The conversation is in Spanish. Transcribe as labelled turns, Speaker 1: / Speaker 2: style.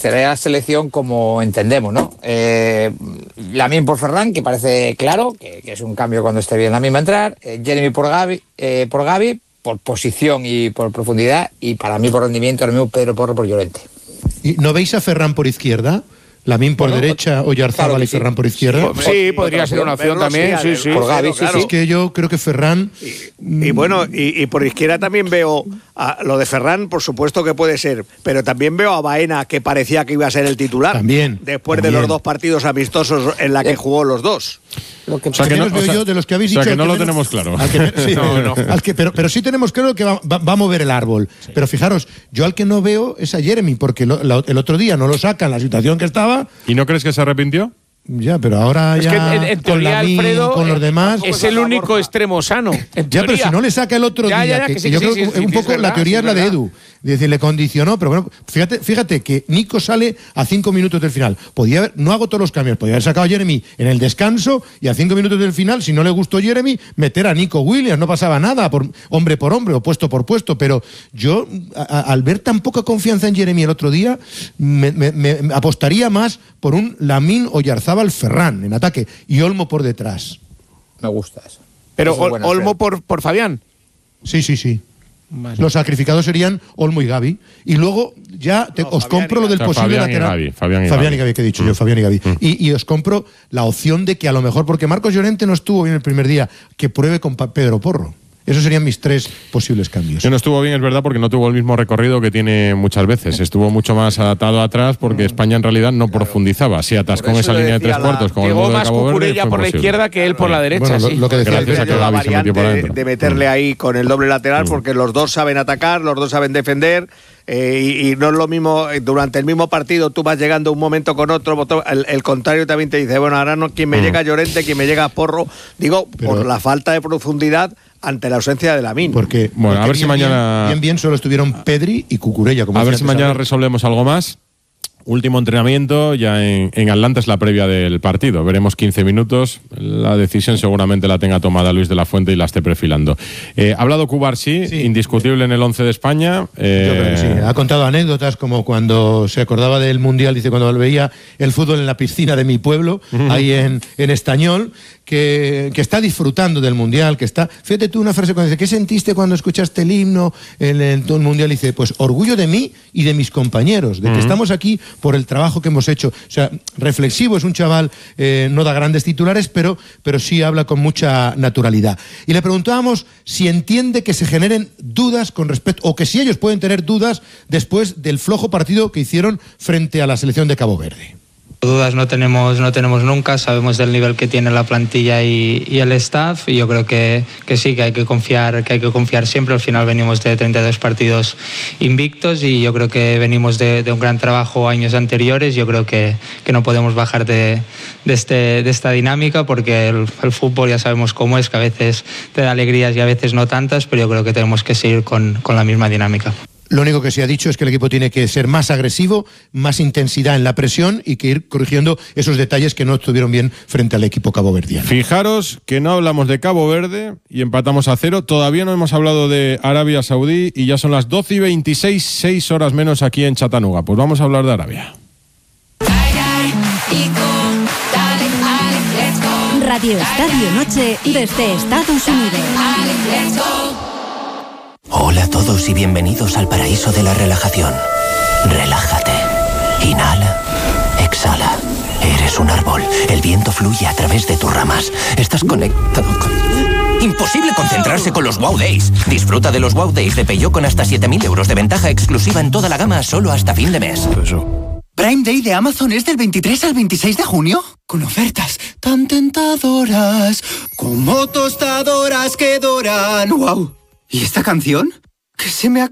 Speaker 1: beneficiaría a la selección como entendemos, ¿no? Lamine por Ferran, que parece claro, que es un cambio cuando esté bien Lamine va a entrar. Jeremy por Gavi, por posición y por profundidad, y para mí por rendimiento, ahora mismo Pedro Porro por Llorente.
Speaker 2: ¿Y no veis a Ferran por izquierda? Lamine por derecha, Oyarzábal claro y Ferran sí. Por izquierda.
Speaker 3: Sí, podría ser una opción también. Sí.
Speaker 2: Por Gavi, claro. Es que yo creo que Ferran.
Speaker 4: Y bueno, y por izquierda también veo lo de Ferran, por supuesto que puede ser, pero también veo a Baena, que parecía que iba a ser el titular.
Speaker 2: También.
Speaker 4: Después de los 2 partidos amistosos en la que jugó los 2.
Speaker 2: Lo que no veo yo de los que habéis dicho.
Speaker 5: O sea, que no lo tenemos claro.
Speaker 2: Pero sí tenemos claro que va a mover el árbol. Sí. Pero fijaros, yo al que no veo es a Jeremy, porque el otro día no lo saca en la situación que estaba.
Speaker 5: ¿Y no crees que se arrepintió?
Speaker 2: Ya, pero ahora es
Speaker 3: ya que en teoría, con Alfredo,
Speaker 2: con los demás
Speaker 3: es el único extremo sano.
Speaker 2: Ya, pero si no le saca el otro día, que yo creo que un poco la teoría es la de Edu. Es decir, le condicionó, pero bueno, fíjate que Nico sale a 5 minutos del final. No hago todos los cambios, podía haber sacado a Jeremy en el descanso y a 5 minutos del final, si no le gustó Jeremy, meter a Nico Williams, no pasaba nada, por hombre o puesto por puesto, pero yo, al ver tan poca confianza en Jeremy el otro día, me apostaría más por un Lamine Oyarzábal Ferran en ataque y Olmo por detrás.
Speaker 1: Me gusta eso.
Speaker 3: Pero Olmo por Fabián.
Speaker 2: Sí. Vale. Los sacrificados serían Olmo y Gavi. Y luego ya os compro lo del posible lateral.
Speaker 5: Fabián y Gavi,
Speaker 2: que he dicho yo, Fabián y Gavi. Y os compro la opción de que a lo mejor, porque Marcos Llorente no estuvo bien el primer día, que pruebe con Pedro Porro. Esos serían mis 3 posibles cambios.
Speaker 5: Que no estuvo bien, es verdad, porque no tuvo el mismo recorrido que tiene muchas veces. Estuvo mucho más atado atrás porque España en realidad no profundizaba. Se atascó en esa línea de 3 cuartos con el
Speaker 3: llegó
Speaker 5: más
Speaker 3: Cucurella por la izquierda que él por la derecha.
Speaker 2: Bueno, lo que decía
Speaker 4: la variante de meterle ahí con el doble lateral, porque los dos saben atacar, los dos saben defender. Y no es lo mismo, durante el mismo partido tú vas llegando un momento con otro, el contrario también te dice, bueno, ahora no, quien me llega Llorente, quien me llega Porro, por la falta de profundidad ante la ausencia de Lamine.
Speaker 2: Porque
Speaker 5: a ver si mañana
Speaker 2: bien solo estuvieron Pedri y Cucurella.
Speaker 5: A ver si mañana resolvemos algo más. Último entrenamiento, ya en Atlanta es la previa del partido. Veremos 15 minutos. La decisión seguramente la tenga tomada Luis de la Fuente y la esté perfilando. Ha hablado Cubarsí, indiscutible en el 11 de España.
Speaker 2: Yo creo que sí. Ha contado anécdotas como cuando se acordaba del Mundial, dice, cuando veía el fútbol en la piscina de mi pueblo, ahí en Estañol, que está disfrutando del Mundial, que está... Fíjate tú una frase cuando dice, ¿qué sentiste cuando escuchaste el himno en el Mundial? Y dice, pues orgullo de mí y de mis compañeros, de que estamos aquí por el trabajo que hemos hecho. O sea, reflexivo, es un chaval, no da grandes titulares, pero sí habla con mucha naturalidad. Y le preguntábamos si entiende que se generen dudas con respecto, o que si ellos pueden tener dudas después del flojo partido que hicieron frente a la selección de Cabo Verde.
Speaker 6: Dudas no tenemos nunca, sabemos del nivel que tiene la plantilla y el staff, y yo creo que sí, que hay que confiar siempre. Al final venimos de 32 partidos invictos y yo creo que venimos de un gran trabajo años anteriores. Yo creo que no podemos bajar de esta dinámica, porque el fútbol ya sabemos cómo es, que a veces te da alegrías y a veces no tantas, pero yo creo que tenemos que seguir con la misma dinámica.
Speaker 2: Lo único que se ha dicho es que el equipo tiene que ser más agresivo, más intensidad en la presión y que ir corrigiendo esos detalles que no estuvieron bien frente al equipo caboverdiano.
Speaker 5: Fijaros que no hablamos de Cabo Verde y empatamos a 0. Todavía no hemos hablado de Arabia Saudí y ya son las 12:26, 6 horas menos aquí en Chattanooga. Pues vamos a hablar de Arabia.
Speaker 7: Radio Estadio Noche desde Estados Unidos.
Speaker 8: Hola a todos y bienvenidos al paraíso de la relajación. Relájate. Inhala. Exhala. Eres un árbol. El viento fluye a través de tus ramas. Estás conectado con... Imposible concentrarse con los Wow Days. Disfruta de los Wow Days de Peugeot con hasta 7.000 euros de ventaja exclusiva en toda la gama solo hasta fin de mes.
Speaker 9: Prime Day de Amazon es del 23 al 26 de junio. Con ofertas tan tentadoras como tostadoras que doran. ¡Wow! ¿Y esta canción? ¿Qué se me ha